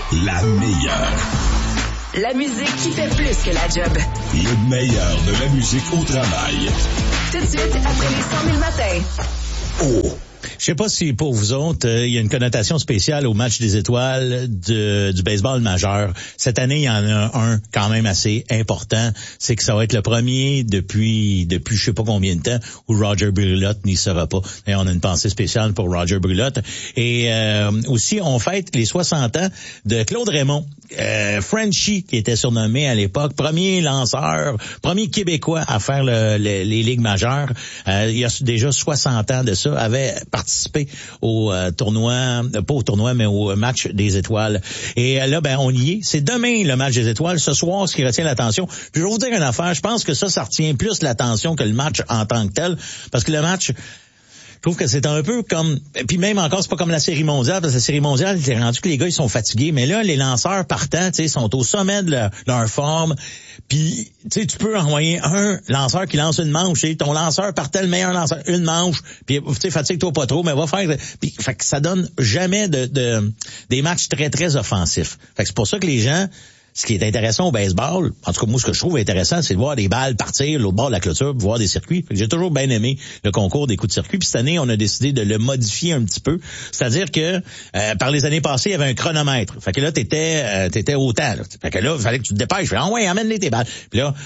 la meilleure. La musique qui fait plus que la job. Le meilleur de la musique au travail. Tout de suite, après les 100 000 matins. Oh! Je sais pas si pour vous autres, il y a une connotation spéciale au match des étoiles du baseball majeur. Cette année, il y en a un quand même assez important. C'est que ça va être le premier depuis je sais pas combien de temps où Roger Brulotte n'y sera pas. Et on a une pensée spéciale pour Roger Brulotte. Et aussi, on fête les 60 ans de Claude Raymond. Frenchie, qui était surnommé à l'époque, premier lanceur, premier Québécois à faire les ligues majeures. Il y a déjà 60 ans de ça, avait participé au tournoi, pas au tournoi, mais au match des étoiles. Et là, on y est. C'est demain le match des étoiles. Ce soir, ce qui retient l'attention. Puis je vais vous dire une affaire. Je pense que ça retient plus l'attention que le match en tant que tel. Parce que le match, je trouve que c'est un peu comme, puis même encore, c'est pas comme la série mondiale, parce que la série mondiale, c'est rendu que les gars, ils sont fatigués, mais là, les lanceurs partants, tu sais, sont au sommet de leur forme, puis, tu sais, tu peux envoyer un lanceur qui lance une manche, et ton lanceur partant, le meilleur lanceur, une manche, puis, tu sais, fatigue-toi pas trop, mais va faire, puis, fait que ça donne jamais des matchs très, très offensifs. Fait que c'est pour ça que les gens, ce qui est intéressant au baseball, en tout cas, moi, ce que je trouve intéressant, c'est de voir des balles partir l'autre bord de la clôture, de voir des circuits. J'ai toujours bien aimé le concours des coups de circuit. Puis cette année, on a décidé de le modifier un petit peu. C'est-à-dire que par les années passées, il y avait un chronomètre. Fait que là, t'étais au temps. Là. Fait que là, il fallait que tu te dépêches. Ah ouais, amène-les tes balles. Puis là,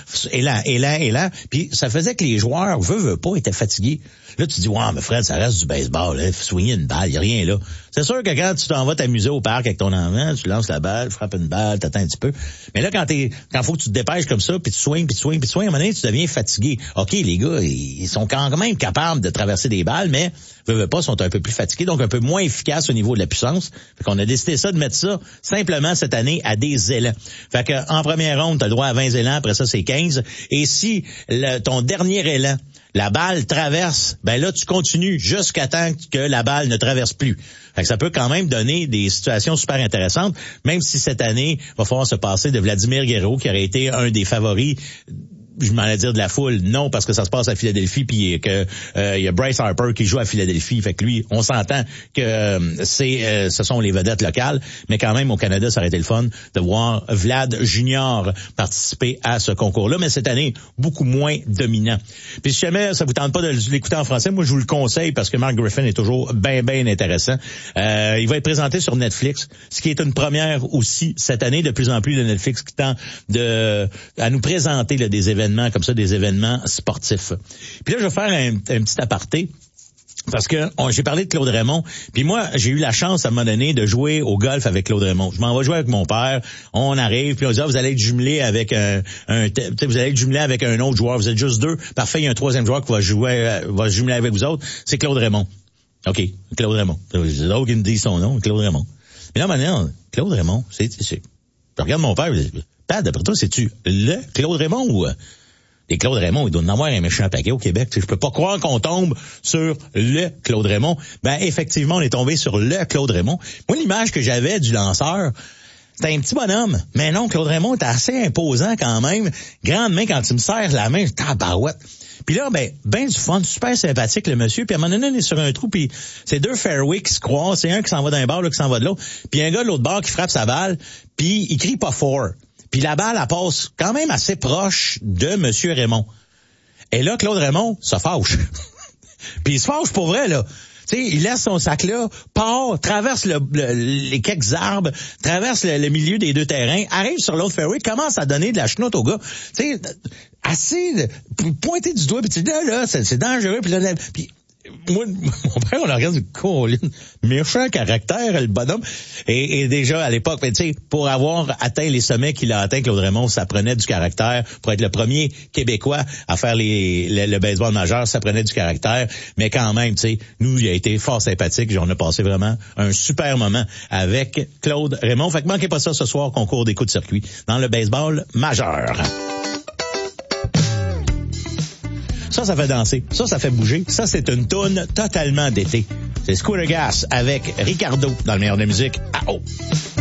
élan. Puis ça faisait que les joueurs, veut pas, étaient fatigués. Là, tu dis, ouais, mais Fred, ça reste du baseball. Là. Soigner une balle, il y a rien là. C'est sûr que quand tu t'en vas t'amuser au parc avec ton enfant, tu lances la balle, frappes une balle, t'attends un petit peu. Mais là, quand faut que tu te dépêches comme ça, puis tu swings, à un moment donné, tu deviens fatigué. OK, les gars, ils sont quand même capables de traverser des balles, mais veulent pas, sont un peu plus fatigués, donc un peu moins efficaces au niveau de la puissance. Fait qu'on a décidé de mettre ça simplement cette année à des élans. Fait que en première ronde, t'as le droit à 20 élans, après ça, c'est 15. Et si ton dernier élan, la balle traverse, là, tu continues jusqu'à temps que la balle ne traverse plus. Fait que ça peut quand même donner des situations super intéressantes, même si cette année, il va falloir se passer de Vladimir Guerrero, qui aurait été un des favoris, je m'en allais dire de la foule, non, parce que ça se passe à Philadelphie, puis que il y a Bryce Harper qui joue à Philadelphie, fait que lui, on s'entend que ce sont les vedettes locales, mais quand même au Canada, ça aurait été le fun de voir Vlad Junior participer à ce concours-là, mais cette année, beaucoup moins dominant. Puis si jamais ça vous tente pas de l'écouter en français, moi je vous le conseille parce que Mark Griffin est toujours bien intéressant. Il va être présenté sur Netflix, ce qui est une première aussi cette année, de plus en plus de Netflix qui tend à nous présenter là, des événements comme ça, des événements sportifs. Puis là, je vais faire un petit aparté. Parce que j'ai parlé de Claude Raymond, puis moi, j'ai eu la chance à un moment donné de jouer au golf avec Claude Raymond. Je m'en vais jouer avec mon père, on arrive, puis on dit vous allez être jumelé avec vous allez être jumelé avec un autre joueur, vous êtes juste deux, parfait, il y a un troisième joueur qui va se jumeler avec vous autres, c'est Claude Raymond. OK, Claude Raymond. C'est d'autres qui me disent son nom, Claude Raymond. Mais là maintenant, Claude Raymond, c'est je regarde mon père, Pat, d'après toi, c'est-tu le Claude Raymond ou les Claude Raymond, il doit en avoir un méchant paquet au Québec. Je peux pas croire qu'on tombe sur le Claude Raymond. Effectivement, on est tombé sur le Claude Raymond. Moi, l'image que j'avais du lanceur, c'était un petit bonhomme. Mais non, Claude Raymond était assez imposant quand même. Grande main, quand il me serre la main, tabarouette. Puis là, ben du fun, super sympathique le monsieur. Puis à un moment donné, on est sur un trou, puis c'est deux fairways qui se croisent. C'est un qui s'en va d'un bord, l'autre qui s'en va de l'autre. Puis un gars de l'autre bord qui frappe sa balle, puis il crie pas fort. Puis la balle, elle passe quand même assez proche de Monsieur Raymond. Et là, Claude Raymond se fâche. Puis il se fâche pour vrai, là. Tu sais, il laisse son sac là, part, traverse les quelques arbres, traverse le milieu des deux terrains, arrive sur l'autre fairway, commence à donner de la chenoute au gars. Tu sais, assez pointer du doigt, puis tu dis là, c'est dangereux, puis là, puis moi, mon père, on le regarde du colline. Méchant caractère, le bonhomme. Et déjà, à l'époque, tu sais, pour avoir atteint les sommets qu'il a atteint, Claude Raymond, ça prenait du caractère. Pour être le premier Québécois à faire le baseball majeur, ça prenait du caractère. Mais quand même, tu sais, nous, il a été fort sympathique. On a passé vraiment un super moment avec Claude Raymond. Fait que manquez pas ça ce soir, concours des coups de circuit dans le baseball majeur. Ça fait danser. Ça fait bouger. Ça, c'est une toune totalement d'été. C'est Scooter Gas avec Ricardo dans le meilleur de la musique. Ah oh!